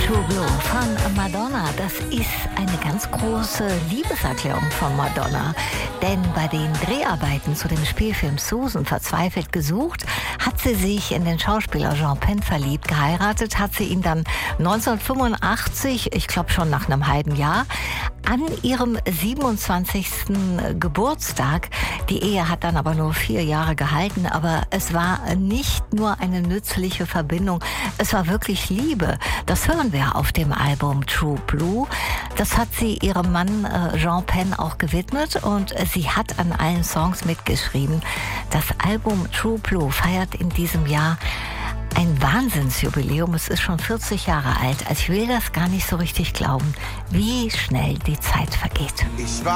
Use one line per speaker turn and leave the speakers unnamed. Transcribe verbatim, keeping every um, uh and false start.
True Blue von Madonna. Das ist eine ganz große Liebeserklärung von Madonna. Denn bei den Dreharbeiten zu dem Spielfilm Susan, verzweifelt gesucht, hat sie sich in den Schauspieler Sean Penn verliebt. Geheiratet hat sie ihn dann neunzehnhundertfünfundachtzig, ich glaube schon nach einem halben Jahr, an ihrem siebenundzwanzigsten Geburtstag. Die Ehe hat dann aber nur vier Jahre gehalten, aber es war nicht nur eine nützliche Verbindung, es war wirklich Liebe. Das hören wir auf dem Album True Blue. Das hat sie ihrem Mann äh, Sean Penn auch gewidmet und äh, sie hat an allen Songs mitgeschrieben. Das Album True Blue feiert in diesem Jahr ein Wahnsinnsjubiläum. Es ist schon vierzig Jahre alt. Also ich will das gar nicht so richtig glauben, wie schnell die Zeit vergeht.
Ich war